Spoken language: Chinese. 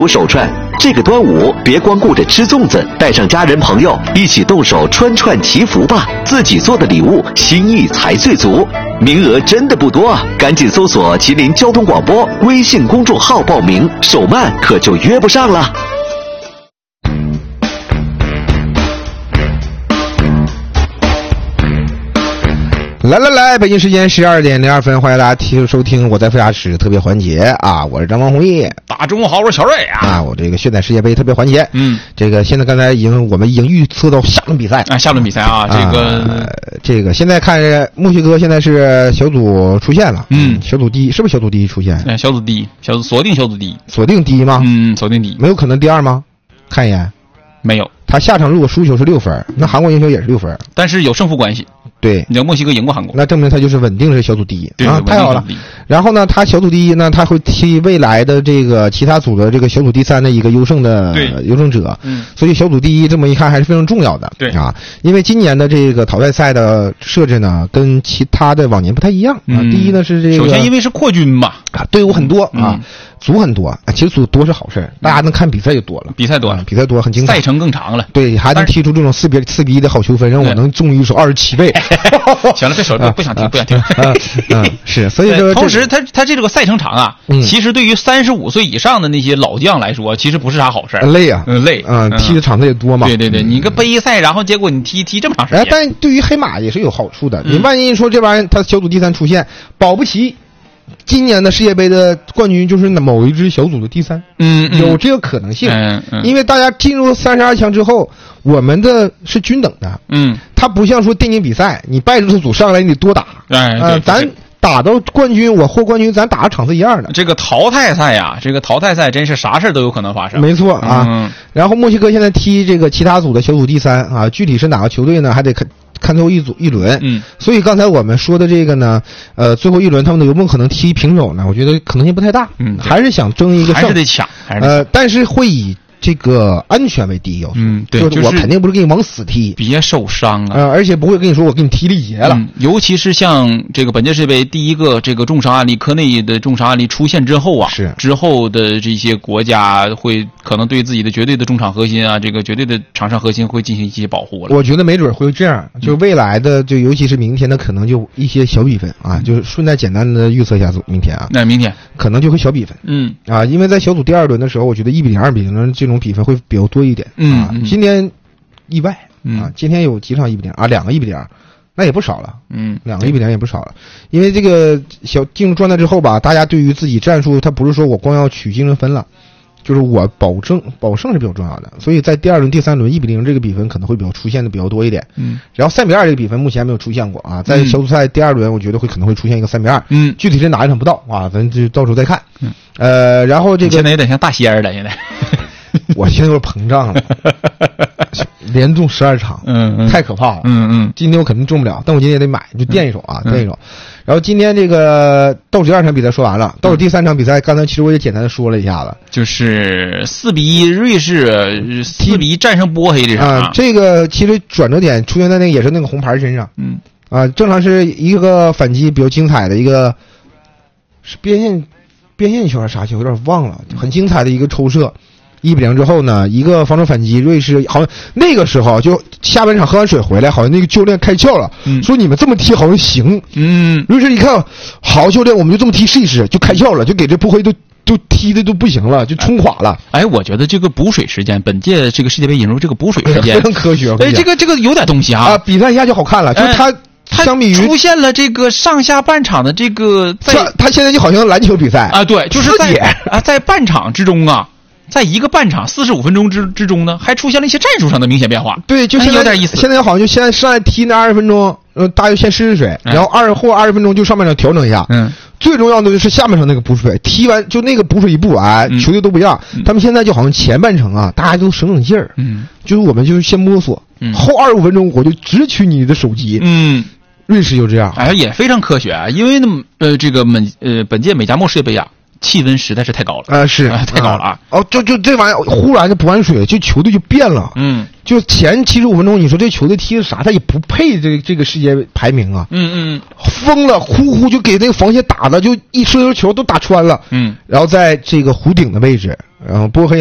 手串，这个端午别光顾着吃粽子，带上家人朋友一起动手穿串祈福吧，自己做的礼物心意才最足。名额真的不多啊，赶紧搜索麒麟交通广播微信公众号报名，手慢可就约不上了。 来，北京时间12:02，欢迎大家继续收听我在副驾驶特别环节啊！我是张王弘毅， 大中午好，我是小瑞啊！ 我这个现代世界杯特别环节，这个现在刚才我们已经预测到下轮比赛啊，下轮比赛啊， 这个现在看墨西哥现在是小组出现了，小组第一是不是小组第一出现？ 小组第一，锁定小组第一， 锁定第一吗？ 锁定第一， 没有可能第二吗？看一眼， 没有。 他下场如果输球是6分，那韩国赢球也是6分， 但是有胜负关系。 对， 你知道墨西哥赢过韩国， 那证明他就是稳定是小组第一啊，太好了。然后呢，他小组第一呢，他会踢未来的这个其他组的这个小组第三的一个优胜者，所以小组第一这么一看还是非常重要的， 对啊，因为今年的这个淘汰赛的设置呢，跟其他的往年不太一样啊。第一呢是这个， 首先因为是扩军嘛， 啊，队伍很多啊，组很多，其实组多是好事，大家能看比赛就多了， 比赛多很精彩， 赛程更长了， 对，还能踢出这种4比1的好球分，让我能中一手27倍。 行了，这不想听。 是，所以说， 同时他这个赛程长啊，其实对于35岁以上的那些老将来说，其实不是啥好事， 累啊， 累， 踢的场子也多嘛。 对，你个杯赛，然后结果你踢这么长时间， 但对于黑马也是有好处的。你万一说这玩意儿他小组第三出现，保不齐今年的世界杯的冠军就是某一支小组的第三，有这个可能性，因为大家进入32强之后，我们的是均等的，它不像说电竞比赛，你败出组上来你得多打，咱打到冠军，我获冠军，咱打的场子一样的。 这个淘汰赛呀，真是啥事都有可能发生。 没错啊，然后墨西哥现在踢这个其他组的小组第三啊，具体是哪个球队呢？还得看最后一轮，所以刚才我们说的这个呢，最后一轮他们有没有可能踢平手呢？我觉得可能性不太大，还是想争一个胜， 还是得抢， 但是会以这个安全为第一要素， 对， 就是我肯定不是给你往死踢， 别受伤啊， 而且不会跟你说我给你踢力竭了， 尤其是像这个本届世界杯第一个这个重伤案例，科内的重伤案例出现之后啊，之后的这些国家会可能对自己的绝对的中场核心啊，这个绝对的场上核心会进行一些保护了。 我觉得没准会这样，就未来的就尤其是明天的可能就一些小比分啊，就是顺带简单的预测一下明天啊， 那明天可能就会小比分，因为在小组第二轮的时候，我觉得1比0、2比0的这种比分会比较多一点，今天意外啊，今天有几场1比0啊，2个1比0，那也不少了，2个1比0也不少了，因为这个进入状态之后吧，大家对于自己战术，他不是说我光要取精神分了，就是我保胜是比较重要的，所以在第二轮、第三轮1比0这个比分可能会出现的比较多一点，然后3比2这个比分目前没有出现过啊，在小组赛第二轮我觉得可能会出现一个3比2，具体是哪一场不到啊，咱就到时候再看，然后这个现在有点像大仙儿了，现在。 我现在有点膨胀了，连中12场，太可怕了，今天我肯定中不了，但我今天也得买，就垫一手啊，垫一手。然后今天这个倒数第2场比赛说完了，倒数第3场比赛，刚才其实我也简单的说了一下子， 就是4比1瑞士4比1战胜波黑这场啊，这个其实转折点出现在也是那个红牌身上，正常是一个反击比较精彩的一个是边线球还是啥球，有点忘了，很精彩的一个抽射。1比0之后呢，一个防守反击，瑞士好像那个时候就下半场喝完水回来，好像那个教练开窍了，说你们这么踢好像行，瑞士一看，好教练，我们就这么踢试一试，就开窍了，就给这波黑都踢的都不行了，就冲垮了。 我觉得这个补水时间，本届这个世界杯引入这个补水时间非常科学， 这个有点东西啊， 比赛一下就好看了，就是它相比于出现了这个上下半场的这个， 他现在就好像篮球比赛啊，对，就是在半场之中啊。在一个半场45分钟之中呢，还出现了一些战术上的明显变化。 对，就有点意思。 现在好像就先上来踢那20分钟，大家就先试水，然后20分钟就上半场调整一下。最重要的就是下半场那个补水，踢完就那个补水一步啊，球队都不一样。他们现在就好像前半程啊，大家都省劲儿。就是我们就是先摸索，后25分钟我就直取你的手机。瑞士就这样。 也非常科学啊，因为这个本届美加墨世界杯啊。 气温实在是太高了是太高了啊！ 哦，就这玩意儿忽然就不玩水，就球队就变了。就前75分钟，你说这球队踢的啥？他也不配这个世界排名啊。疯了，呼就给那个防线打的，就一射球都打穿了。然后在这个弧顶的位置，然后波黑